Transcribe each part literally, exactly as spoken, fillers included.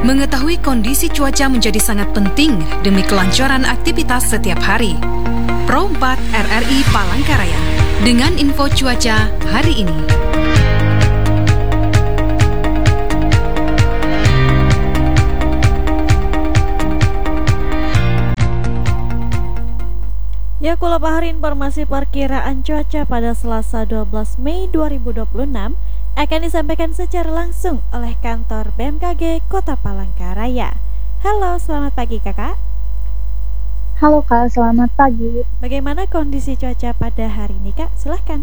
Mengetahui kondisi cuaca menjadi sangat penting demi kelancaran aktivitas setiap hari. Pro empat R R I Palangkaraya dengan info cuaca hari ini. Ya, Kula Pahari informasi perkiraan cuaca pada Selasa dua belas Mei dua ribu dua puluh enam akan disampaikan secara langsung oleh kantor B M K G Kota Palangkaraya. Halo, selamat pagi Kakak. Halo Kak, selamat pagi. Bagaimana kondisi cuaca pada hari ini Kak? Silahkan.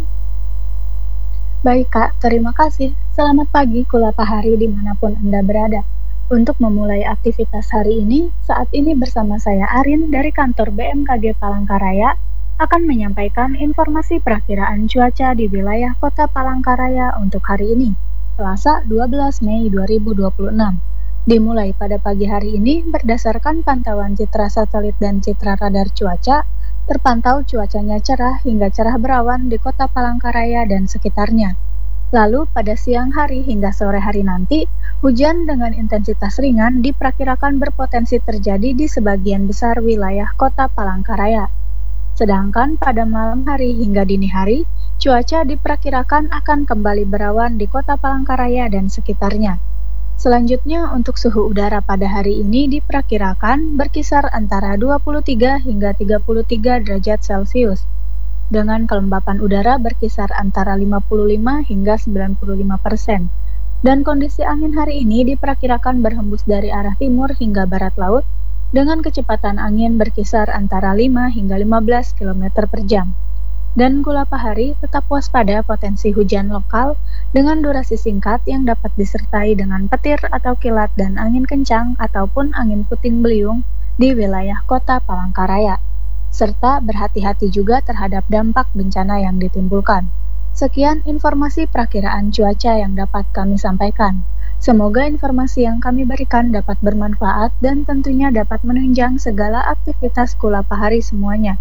Baik Kak, terima kasih. Selamat pagi Kula Pahari dimanapun Anda berada. Untuk memulai aktivitas hari ini, saat ini bersama saya Arin dari kantor B M K G Palangkaraya akan menyampaikan informasi perakiraan cuaca di wilayah Kota Palangkaraya untuk hari ini, Selasa dua belas Mei dua ribu dua puluh enam. Dimulai pada pagi hari ini berdasarkan pantauan citra satelit dan citra radar cuaca, terpantau cuacanya cerah hingga cerah berawan di Kota Palangkaraya dan sekitarnya. Lalu pada siang hari hingga sore hari nanti, hujan dengan intensitas ringan diperkirakan berpotensi terjadi di sebagian besar wilayah Kota Palangkaraya. Sedangkan pada malam hari hingga dini hari, cuaca diperkirakan akan kembali berawan di Kota Palangkaraya dan sekitarnya. Selanjutnya untuk suhu udara pada hari ini diperkirakan berkisar antara dua puluh tiga hingga tiga puluh tiga derajat Celcius. Dengan kelembapan udara berkisar antara lima puluh lima hingga sembilan puluh lima persen. Dan kondisi angin hari ini diperkirakan berhembus dari arah timur hingga barat laut dengan kecepatan angin berkisar antara lima hingga lima belas kilometer per jam. Dan Kula Pahari tetap waspada potensi hujan lokal dengan durasi singkat yang dapat disertai dengan petir atau kilat dan angin kencang ataupun angin puting beliung di wilayah Kota Palangkaraya, serta berhati-hati juga terhadap dampak bencana yang ditimbulkan. Sekian informasi perakiraan cuaca yang dapat kami sampaikan. Semoga informasi yang kami berikan dapat bermanfaat dan tentunya dapat menunjang segala aktivitas Kula Pahari semuanya.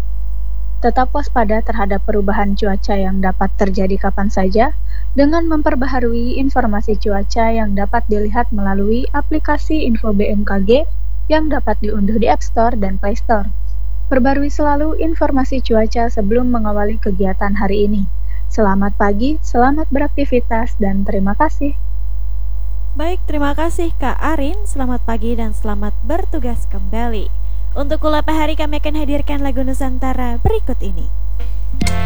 Tetap waspada terhadap perubahan cuaca yang dapat terjadi kapan saja dengan memperbaharui informasi cuaca yang dapat dilihat melalui aplikasi Info B M K G yang dapat diunduh di App Store dan Play Store. Perbarui selalu informasi cuaca sebelum mengawali kegiatan hari ini. Selamat pagi, selamat beraktivitas, dan terima kasih. Baik, terima kasih Kak Arin. Selamat pagi dan selamat bertugas kembali. Untuk Kula Pahari kami akan hadirkan lagu Nusantara berikut ini.